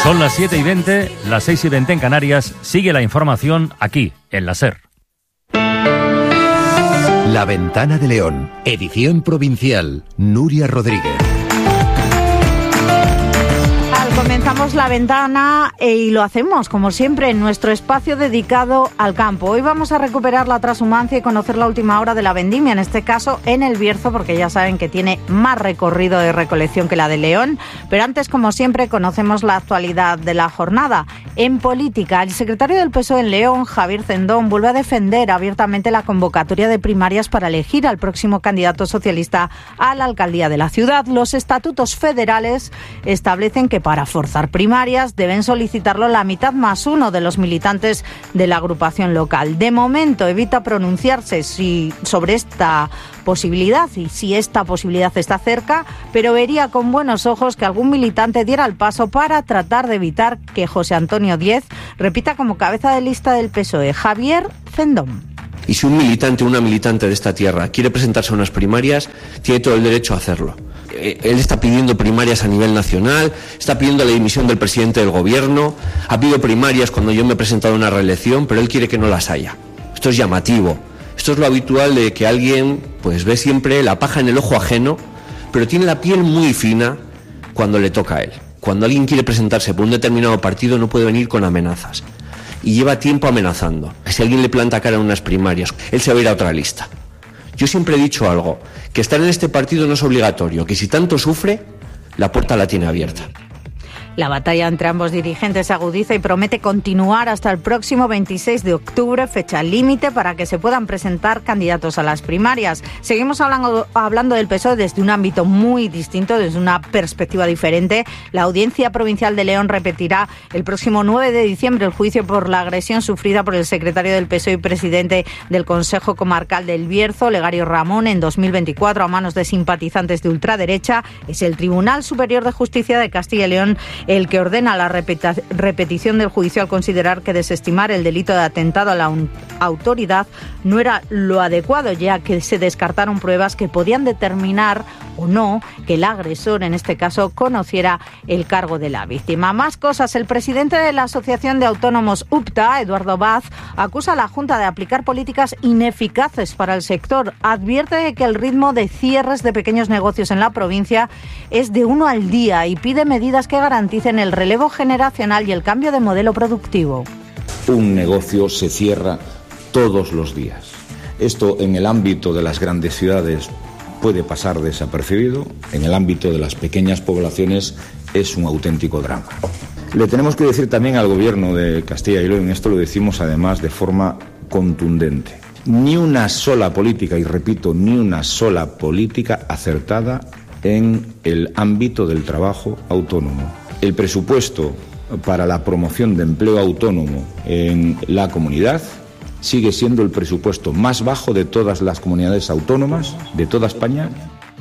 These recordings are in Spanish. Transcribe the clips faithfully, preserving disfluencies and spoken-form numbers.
Son las siete y veinte, las seis y veinte en Canarias. Sigue la información aquí, en la SER. La Ventana de León, edición provincial, Nuria Rodríguez. Comenzamos la ventana y lo hacemos, como siempre, en nuestro espacio dedicado al campo. Hoy vamos a recuperar la trashumancia y conocer la última hora de la vendimia, en este caso en el Bierzo, porque ya saben que tiene más recorrido de recolección que la de León. Pero antes, como siempre, conocemos la actualidad de la jornada. En política, el secretario del P S O E en León, Javier Cendón, vuelve a defender abiertamente la convocatoria de primarias para elegir al próximo candidato socialista a la alcaldía de la ciudad. Los estatutos federales establecen que para forzar primarias deben solicitarlo la mitad más uno de los militantes de la agrupación local. De momento evita pronunciarse si, sobre esta posibilidad y si esta posibilidad está cerca, pero vería con buenos ojos que algún militante diera el paso para tratar de evitar que José Antonio Díez repita como cabeza de lista del P S O E. Javier Cendón. Y si un militante o una militante de esta tierra quiere presentarse a unas primarias, tiene todo el derecho a hacerlo. Él está pidiendo primarias a nivel nacional, está pidiendo la dimisión del presidente del gobierno, ha pedido primarias cuando yo me he presentado a una reelección, pero él quiere que no las haya. Esto es llamativo. Esto es lo habitual de que alguien pues ve siempre la paja en el ojo ajeno, pero tiene la piel muy fina cuando le toca a él. Cuando alguien quiere presentarse por un determinado partido no puede venir con amenazas. Y lleva tiempo amenazando. Si alguien le planta cara en unas primarias, él se va a ir a otra lista. Yo siempre he dicho algo, que estar en este partido no es obligatorio, que si tanto sufre, la puerta la tiene abierta. La batalla entre ambos dirigentes se agudiza y promete continuar hasta el próximo veintiséis de octubre, fecha límite para que se puedan presentar candidatos a las primarias. Seguimos hablando, hablando del P S O E desde un ámbito muy distinto, desde una perspectiva diferente. La Audiencia Provincial de León repetirá el próximo nueve de diciembre el juicio por la agresión sufrida por el secretario del P S O E y presidente del Consejo Comarcal del Bierzo, Legario Ramón, en dos mil veinticuatro a manos de simpatizantes de ultraderecha. Es el Tribunal Superior de Justicia de Castilla y León el que ordena la repeta- repetición del juicio al considerar que desestimar el delito de atentado a la un- autoridad no era lo adecuado, ya que se descartaron pruebas que podían determinar o no que el agresor, en este caso, conociera el cargo de la víctima. Más cosas. El presidente de la Asociación de Autónomos U P T A, Eduardo Vaz, acusa a la Junta de aplicar políticas ineficaces para el sector. Advierte de que el ritmo de cierres de pequeños negocios en la provincia es de uno al día y pide medidas que garanticen el relevo generacional y el cambio de modelo productivo. Un negocio se cierra todos los días. Esto en el ámbito de las grandes ciudades puede pasar desapercibido, en el ámbito de las pequeñas poblaciones es un auténtico drama. Le tenemos que decir también al Gobierno de Castilla y León, esto lo decimos además de forma contundente, ni una sola política, y repito, ni una sola política acertada en el ámbito del trabajo autónomo. El presupuesto para la promoción de empleo autónomo en la comunidad sigue siendo el presupuesto más bajo de todas las comunidades autónomas de toda España.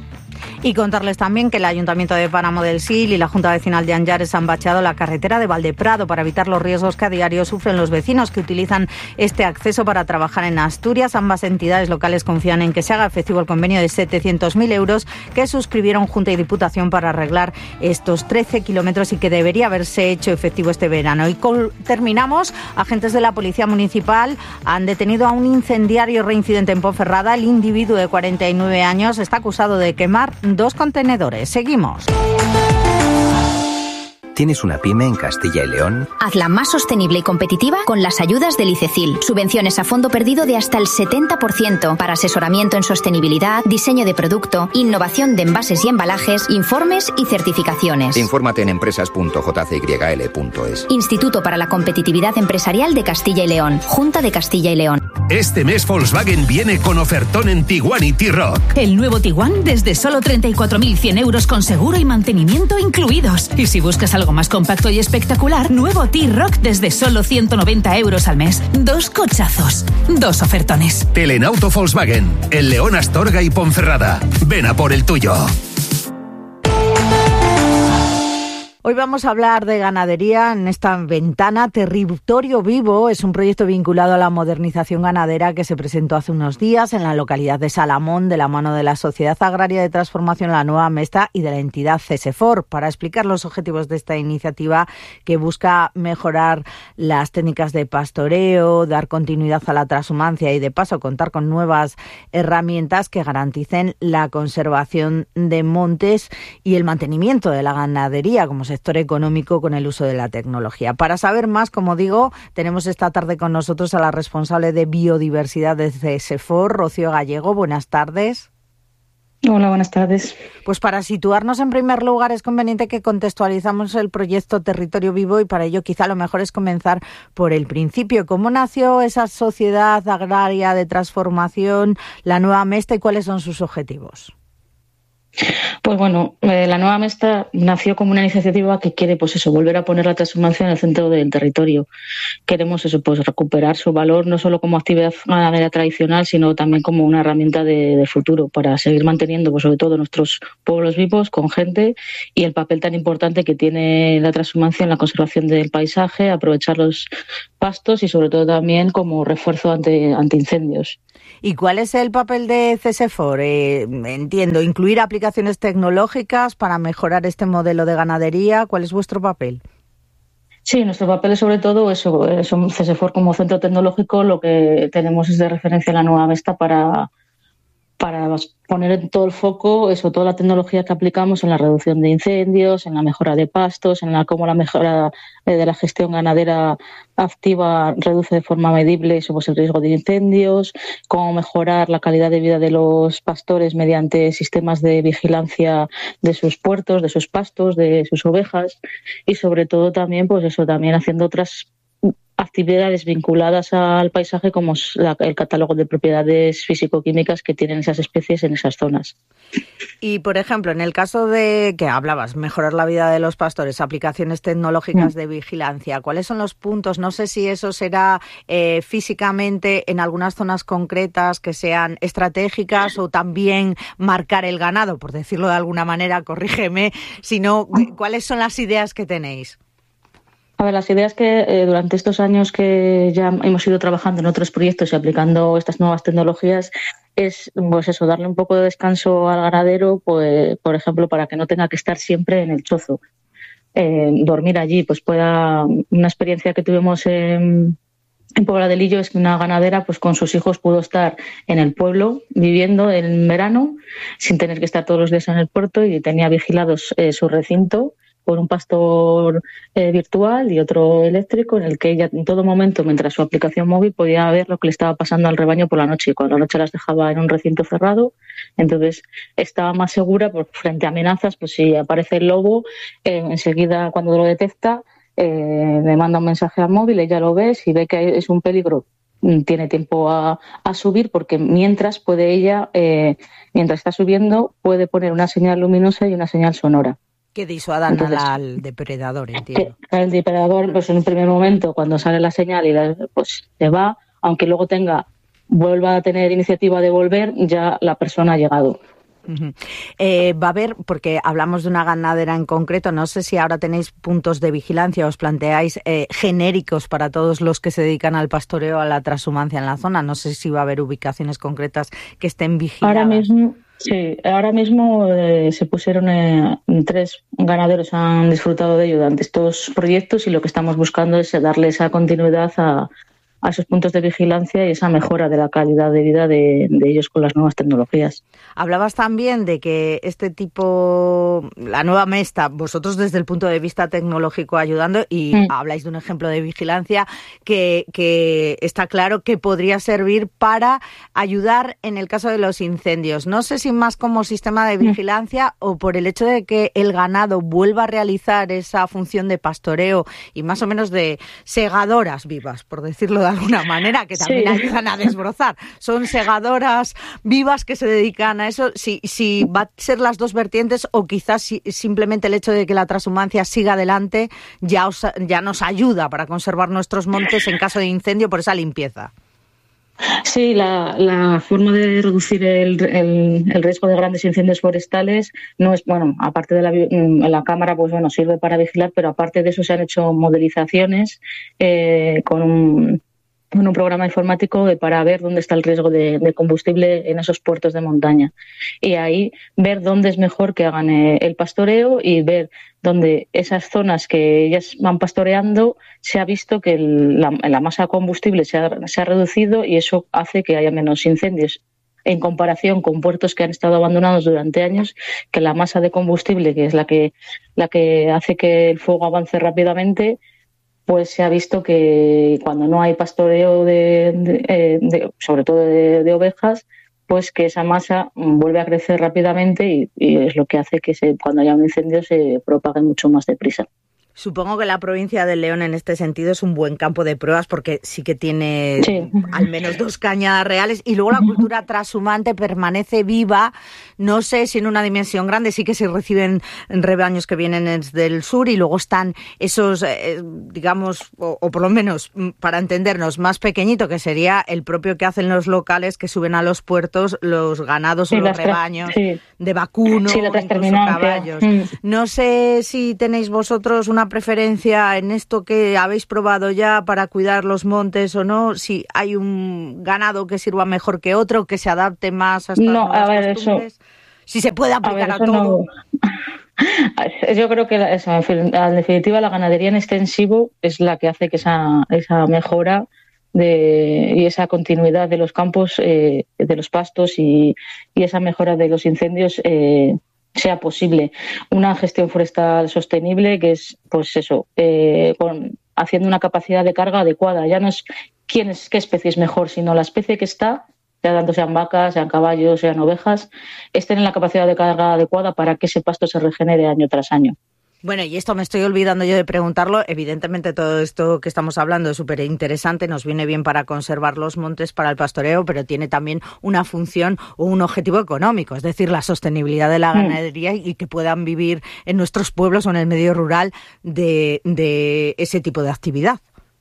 Y contarles también que el Ayuntamiento de Páramo del Sil y la Junta Vecinal de Anllares han bacheado la carretera de Valdeprado para evitar los riesgos que a diario sufren los vecinos que utilizan este acceso para trabajar en Asturias. Ambas entidades locales confían en que se haga efectivo el convenio de setecientos mil euros que suscribieron Junta y Diputación para arreglar estos trece kilómetros y que debería haberse hecho efectivo este verano. Y con, terminamos. Agentes de la Policía Municipal han detenido a un incendiario reincidente en Ponferrada. El individuo de cuarenta y nueve años está acusado de quemar dos contenedores. Seguimos. ¿Tienes una pyme en Castilla y León? Hazla más sostenible y competitiva con las ayudas del ICECIL. Subvenciones a fondo perdido de hasta el setenta por ciento para asesoramiento en sostenibilidad, diseño de producto, innovación de envases y embalajes, informes y certificaciones. Infórmate en empresas punto j c y l punto es. Instituto para la Competitividad Empresarial de Castilla y León. Junta de Castilla y León. Este mes Volkswagen viene con ofertón en Tiguan y T-Roc. El nuevo Tiguan desde solo treinta y cuatro mil cien euros con seguro y mantenimiento incluidos. Y si buscas algo más compacto y espectacular, nuevo T-Roc desde solo ciento noventa euros al mes. Dos cochazos, dos ofertones. Telenauto Volkswagen, en León, Astorga y Ponferrada. Ven a por el tuyo. Hoy vamos a hablar de ganadería en esta ventana. Territorio Vivo es un proyecto vinculado a la modernización ganadera que se presentó hace unos días en la localidad de Salamón de la mano de la Sociedad Agraria de Transformación La Nueva Mesta y de la entidad CESEFOR, para explicar los objetivos de esta iniciativa que busca mejorar las técnicas de pastoreo, dar continuidad a la transhumancia y de paso contar con nuevas herramientas que garanticen la conservación de montes y el mantenimiento de la ganadería como sector económico con el uso de la tecnología. Para saber más, como digo, tenemos esta tarde con nosotros a la responsable de biodiversidad de CESEFOR, Rocío Gallego. Buenas tardes. Hola, buenas tardes. Pues para situarnos en primer lugar es conveniente que contextualizamos el proyecto Territorio Vivo y para ello quizá lo mejor es comenzar por el principio. ¿Cómo nació esa Sociedad Agraria de Transformación La Nueva Mesta y cuáles son sus objetivos? Pues bueno, eh, La Nueva Mesta nació como una iniciativa que quiere, pues eso, volver a poner la transhumancia en el centro del territorio. Queremos eso, pues recuperar su valor no solo como actividad ganadera tradicional, sino también como una herramienta de, de futuro para seguir manteniendo, pues sobre todo nuestros pueblos vivos con gente y el papel tan importante que tiene la transhumancia en la conservación del paisaje, aprovechar los pastos y sobre todo también como refuerzo ante, ante incendios. ¿Y cuál es el papel de CESEFOR? Eh, entiendo, incluir aplicaciones tecnológicas para mejorar este modelo de ganadería. ¿Cuál es vuestro papel? Sí, nuestro papel es sobre todo eso. Somos CESEFOR como centro tecnológico, lo que tenemos es de referencia en La Nueva Mesta para, para poner en todo el foco eso, toda la tecnología que aplicamos en la reducción de incendios, en la mejora de pastos, en la cómo la mejora de la gestión ganadera activa reduce de forma medible eso, pues el riesgo de incendios, cómo mejorar la calidad de vida de los pastores mediante sistemas de vigilancia de sus puertos, de sus pastos, de sus ovejas y sobre todo también pues eso también haciendo otras actividades vinculadas al paisaje como la, el catálogo de propiedades físico-químicas que tienen esas especies en esas zonas. Y, por ejemplo, en el caso de que hablabas, mejorar la vida de los pastores, aplicaciones tecnológicas mm. de vigilancia, ¿cuáles son los puntos? No sé si eso será eh, físicamente en algunas zonas concretas que sean estratégicas o también marcar el ganado, por decirlo de alguna manera, corrígeme, sino ¿cuáles son las ideas que tenéis? A ver, las ideas que eh, durante estos años que ya hemos ido trabajando en otros proyectos y aplicando estas nuevas tecnologías es, pues eso, darle un poco de descanso al ganadero, pues, por ejemplo, para que no tenga que estar siempre en el chozo. Eh, dormir allí, pues pueda... Una experiencia que tuvimos en, en Puebla de Lillo es que una ganadera, pues con sus hijos pudo estar en el pueblo viviendo en verano sin tener que estar todos los días en el puerto y tenía vigilados eh, su recinto por un pastor eh, virtual y otro eléctrico en el que ella en todo momento, mientras su aplicación móvil, podía ver lo que le estaba pasando al rebaño por la noche. Y cuando la noche las dejaba en un recinto cerrado, entonces estaba más segura por, frente a amenazas, pues si aparece el lobo, eh, enseguida cuando lo detecta, eh, le manda un mensaje al móvil, ella lo ve, si ve que es un peligro, tiene tiempo a, a subir porque mientras puede ella, eh, mientras está subiendo, puede poner una señal luminosa y una señal sonora. Que disuadan Entonces, al depredador, entiendo. El depredador, pues en un primer momento, cuando sale la señal y la, pues se va, aunque luego tenga, vuelva a tener iniciativa de volver, ya la persona ha llegado. Uh-huh. Eh, va a haber, porque hablamos de una ganadera en concreto, no sé si ahora tenéis puntos de vigilancia, os planteáis eh, genéricos para todos los que se dedican al pastoreo, a la transhumancia en la zona, no sé si va a haber ubicaciones concretas que estén vigiladas. Ahora mismo... Sí, ahora mismo eh, se pusieron eh, tres ganaderos han disfrutado de ello durante estos proyectos y lo que estamos buscando es darle esa continuidad a, a esos puntos de vigilancia y esa mejora de la calidad de vida de, de ellos con las nuevas tecnologías. Hablabas también de que este tipo, la Nueva Mesta, vosotros desde el punto de vista tecnológico ayudando y mm. habláis de un ejemplo de vigilancia que, que está claro que podría servir para ayudar en el caso de los incendios. No sé si más como sistema de vigilancia mm. o por el hecho de que el ganado vuelva a realizar esa función de pastoreo y más o menos de segadoras vivas, por decirlo de alguna manera, que también sí. ayudan a desbrozar. Son segadoras vivas que se dedican a eso, si, si va a ser las dos vertientes o quizás si, simplemente el hecho de que la transhumancia siga adelante ya, os, ya nos ayuda para conservar nuestros montes en caso de incendio por esa limpieza. Sí, la, la forma de reducir el, el, el riesgo de grandes incendios forestales no es, bueno, aparte de la, la cámara, pues bueno, sirve para vigilar, pero aparte de eso se han hecho modelizaciones eh, con un, con un programa informático de, para ver dónde está el riesgo de, de combustible en esos puertos de montaña. Y ahí ver dónde es mejor que hagan eh, el pastoreo y ver donde esas zonas que ellas van pastoreando se ha visto que el, la, la masa de combustible se ha, se ha reducido y eso hace que haya menos incendios en comparación con puertos que han estado abandonados durante años, que la masa de combustible, que es la que, la que hace que el fuego avance rápidamente, pues se ha visto que cuando no hay pastoreo, de, de, de, sobre todo de, de ovejas, pues que esa masa vuelve a crecer rápidamente y, y es lo que hace que se, cuando haya un incendio se propague mucho más deprisa. Supongo que la provincia de León en este sentido es un buen campo de pruebas porque sí que tiene sí. al menos dos cañadas reales y luego la cultura trashumante permanece viva. No sé si en una dimensión grande, sí que se reciben rebaños que vienen desde el sur y luego están esos, eh, digamos, o, o por lo menos para entendernos, más pequeñito, que sería el propio que hacen los locales que suben a los puertos los ganados sí, o los rebaños sí. de vacuno, sí, incluso caballos. Mm. No sé si tenéis vosotros una preferencia en esto que habéis probado ya para cuidar los montes o no, si hay un ganado que sirva mejor que otro, que se adapte más a estas no, nuevas a ver, costumbres, eso, si se puede aplicar a, ver, a todo. No. Yo creo que eso, en definitiva la ganadería en extensivo es la que hace que esa, esa mejora de, y esa continuidad de los campos, eh, de los pastos y, y esa mejora de los incendios eh, sea posible. Una gestión forestal sostenible que es, pues eso, eh, con, haciendo una capacidad de carga adecuada. Ya no es quién es qué especie es mejor, sino la especie que está, ya tanto sean vacas, sean caballos, sean ovejas, estén en la capacidad de carga adecuada para que ese pasto se regenere año tras año. Bueno, y esto me estoy olvidando yo de preguntarlo. Evidentemente todo esto que estamos hablando es súper interesante, nos viene bien para conservar los montes, para el pastoreo, pero tiene también una función o un objetivo económico, es decir, la sostenibilidad de la ganadería y que puedan vivir en nuestros pueblos o en el medio rural de, de ese tipo de actividad.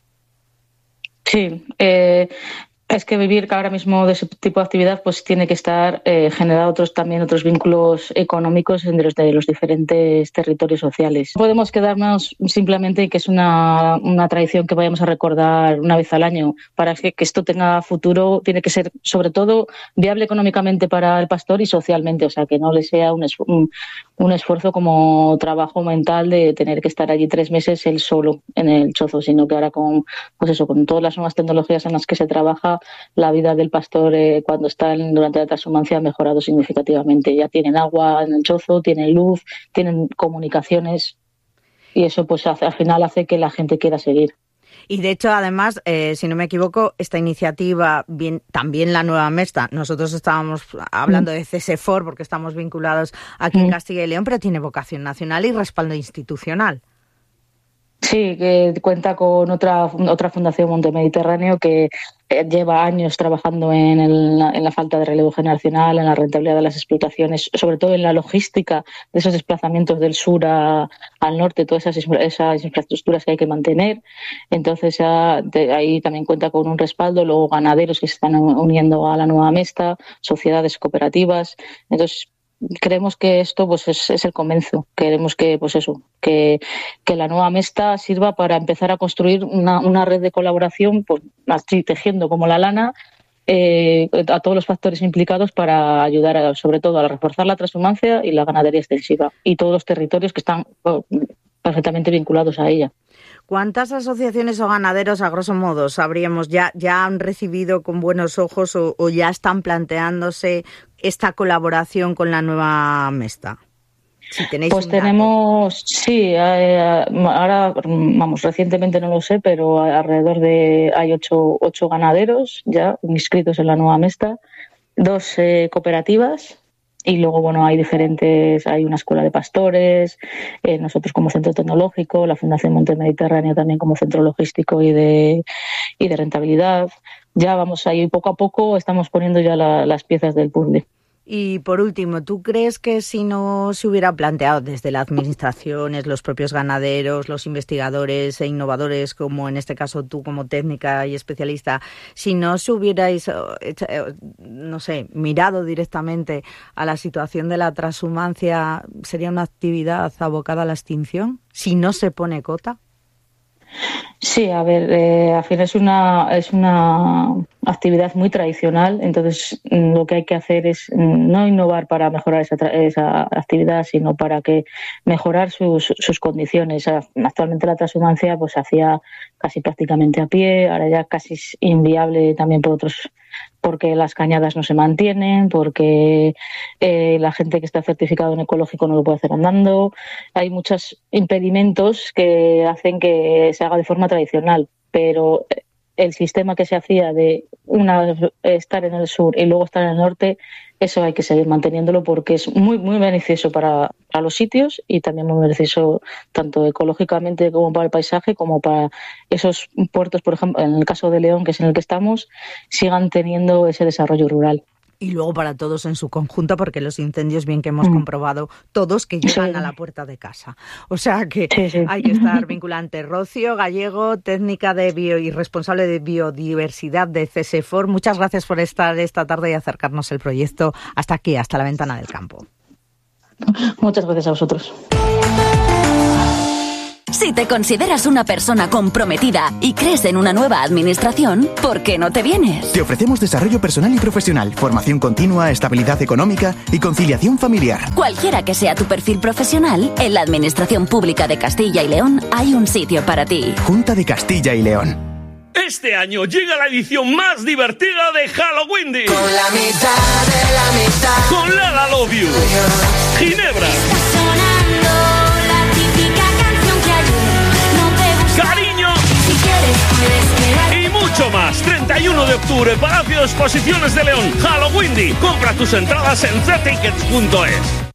Sí, eh... Es que vivir ahora mismo de ese tipo de actividad pues tiene que estar eh, generado otros también otros vínculos económicos entre los de los diferentes territorios sociales. No podemos quedarnos simplemente en que es una, una tradición que vayamos a recordar una vez al año. Para que, que esto tenga futuro tiene que ser sobre todo viable económicamente para el pastor y socialmente, o sea que no le sea un, esfu- un, un esfuerzo como trabajo mental de tener que estar allí tres meses él solo en el chozo, sino que ahora con pues eso con todas las nuevas tecnologías en las que se trabaja, la vida del pastor eh, cuando está en, durante la transhumancia ha mejorado significativamente. Ya tienen agua en el chozo, tienen luz, tienen comunicaciones y eso pues hace, al final hace que la gente quiera seguir. Y de hecho, además, eh, si no me equivoco, esta iniciativa, bien, también la Nueva Mesta, nosotros estábamos hablando mm. de CESEFOR porque estamos vinculados aquí mm. en Castilla y León, pero tiene vocación nacional y respaldo institucional. Sí, que cuenta con otra otra fundación Montemediterráneo que lleva años trabajando en, el, en la falta de relevo generacional, en la rentabilidad de las explotaciones, sobre todo en la logística de esos desplazamientos del sur a, al norte, todas esas, esas infraestructuras que hay que mantener. Entonces ya de, ahí también cuenta con un respaldo, luego ganaderos que se están uniendo a la Nueva Mesta, sociedades cooperativas. Entonces creemos que esto pues es, es el comienzo. Queremos que pues eso que, que la Nueva Mesta sirva para empezar a construir una, una red de colaboración, pues así tejiendo como la lana eh, a todos los factores implicados para ayudar a, sobre todo a reforzar la transhumancia y la ganadería extensiva y todos los territorios que están oh, perfectamente vinculados a ella. ¿Cuántas asociaciones o ganaderos, a grosso modo, sabríamos, ya, ya han recibido con buenos ojos o, o ya están planteándose esta colaboración con la Nueva Mesta? Si tenéis pues tenemos, sí, eh, ahora, vamos, recientemente no lo sé, pero alrededor de, hay ocho, ocho ganaderos ya inscritos en la Nueva Mesta, dos eh, cooperativas. Y luego, bueno, hay diferentes, hay una escuela de pastores, eh, nosotros como centro tecnológico, la Fundación Montemediterráneo también como centro logístico y de, y de rentabilidad. Ya vamos ahí poco a poco, estamos poniendo ya la, las piezas del puzzle. Y por último, ¿tú crees que si no se hubiera planteado desde las administraciones, los propios ganaderos, los investigadores e innovadores, como en este caso tú como técnica y especialista, si no se hubierais, no sé, mirado directamente a la situación de la transhumancia, sería una actividad abocada a la extinción si no se pone cota? Sí, a ver, eh, al final es una es una actividad muy tradicional, entonces lo que hay que hacer es no innovar para mejorar esa, esa actividad, sino para que mejorar sus, sus condiciones. Actualmente la transhumancia pues se hacía casi prácticamente a pie, ahora ya casi es inviable también por otros, porque las cañadas no se mantienen, porque eh, la gente que está certificado en ecológico no lo puede hacer andando. Hay muchos impedimentos que hacen que se haga de forma tradicional, pero el sistema que se hacía de una estar en el sur y luego estar en el norte, eso hay que seguir manteniéndolo porque es muy muy beneficioso para, para los sitios y también muy beneficioso tanto ecológicamente como para el paisaje, como para esos puertos, por ejemplo, en el caso de León, que es en el que estamos, sigan teniendo ese desarrollo rural. Y luego para todos en su conjunto, porque los incendios, bien que hemos mm. comprobado todos, que llegan sí. a la puerta de casa. O sea que sí, sí. hay que estar vinculante. Rocío Gallego, técnica de bio y responsable de biodiversidad de CESEFOR, muchas gracias por estar esta tarde y acercarnos el proyecto hasta aquí, hasta la Ventana del Campo. Muchas gracias a vosotros. Si te consideras una persona comprometida y crees en una nueva administración, ¿por qué no te vienes? Te ofrecemos desarrollo personal y profesional, formación continua, estabilidad económica y conciliación familiar. Cualquiera que sea tu perfil profesional, en la Administración Pública de Castilla y León hay un sitio para ti. Junta de Castilla y León. Este año llega la edición más divertida de Halloween. Con la mitad de la mitad. Con Lala Love You. Ginebra. Cariño y mucho más. treinta y uno de octubre, Palacio de Exposiciones de León, Halloween. Compra tus entradas en zetickets punto es.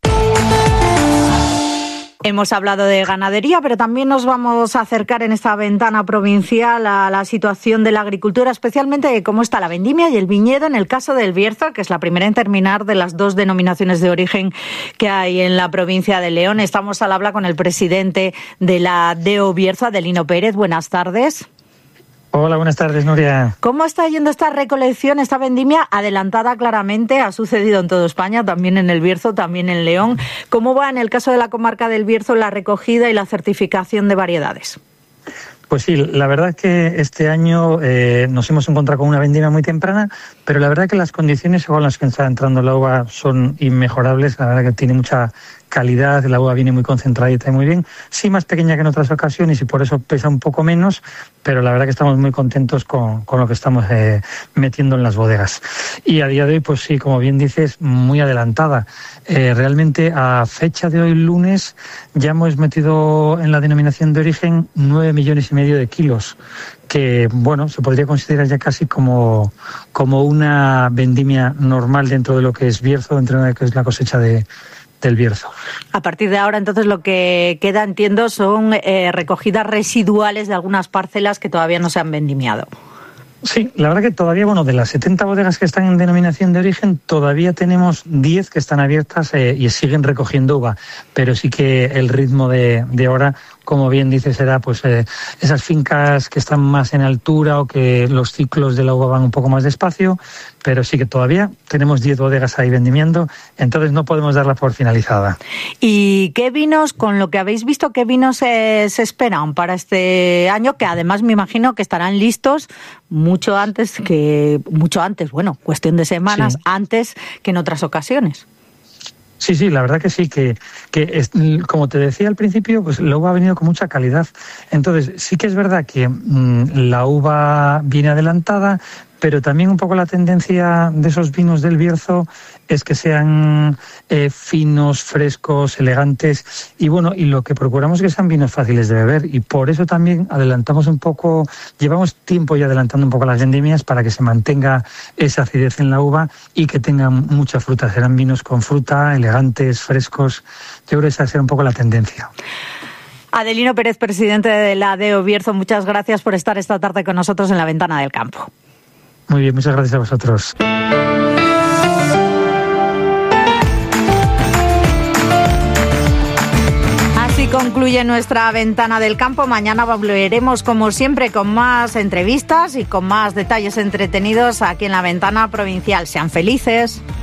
Hemos hablado de ganadería, pero también nos vamos a acercar en esta ventana provincial a la situación de la agricultura, especialmente de cómo está la vendimia y el viñedo en el caso del Bierzo, que es la primera en terminar de las dos denominaciones de origen que hay en la provincia de León. Estamos al habla con el presidente de la DEO Bierzo, Adelino Pérez. Buenas tardes. Hola, buenas tardes, Nuria. ¿Cómo está yendo esta recolección, esta vendimia adelantada claramente? Ha sucedido en toda España, también en el Bierzo, también en León. ¿Cómo va en el caso de la comarca del Bierzo la recogida y la certificación de variedades? Pues sí, la verdad es que este año eh, nos hemos encontrado con una vendimia muy temprana, pero la verdad que las condiciones con las que está entrando la uva son inmejorables. La verdad que tiene mucha calidad, la uva viene muy concentradita y muy bien. Sí, más pequeña que en otras ocasiones y por eso pesa un poco menos, pero la verdad que estamos muy contentos con, con lo que estamos eh, metiendo en las bodegas. Y a día de hoy, pues sí, como bien dices, muy adelantada. Eh, realmente a fecha de hoy, lunes, ya hemos metido en la denominación de origen nueve millones y medio de kilos, que bueno, se podría considerar ya casi como, como una vendimia normal dentro de lo que es Bierzo, dentro de lo que es la cosecha de del Bierzo. A partir de ahora, entonces, lo que queda, entiendo, son eh, recogidas residuales de algunas parcelas que todavía no se han vendimiado. Sí, la verdad que todavía, bueno, de las setenta bodegas que están en denominación de origen, todavía tenemos diez que están abiertas eh, y siguen recogiendo uva, pero sí que el ritmo de, de ahora, como bien dices, será pues eh, esas fincas que están más en altura o que los ciclos de la uva van un poco más despacio, pero sí que todavía tenemos diez bodegas ahí vendimiando, entonces no podemos darla por finalizada. ¿Y qué vinos, con lo que habéis visto, qué vinos se, se esperan para este año, que además me imagino que estarán listos mucho antes que, mucho antes, bueno, cuestión de semanas, sí, antes que en otras ocasiones? Sí, sí, la verdad que sí, que, que es, como te decía al principio, pues la uva ha venido con mucha calidad. Entonces, sí que es verdad que mmm, la uva viene adelantada, pero también un poco la tendencia de esos vinos del Bierzo es que sean eh, finos, frescos, elegantes, y bueno, y lo que procuramos es que sean vinos fáciles de beber, y por eso también adelantamos un poco, llevamos tiempo ya adelantando un poco las vendimias para que se mantenga esa acidez en la uva y que tengan mucha fruta. Serán vinos con fruta, elegantes, frescos. Yo creo que esa será un poco la tendencia. Adelino Pérez, presidente de la DEO Bierzo, muchas gracias por estar esta tarde con nosotros en la Ventana del Campo. Muy bien, muchas gracias a vosotros. Concluye nuestra ventana del campo. Mañana volveremos, como siempre, con más entrevistas y con más detalles entretenidos aquí en la Ventana Provincial. Sean felices.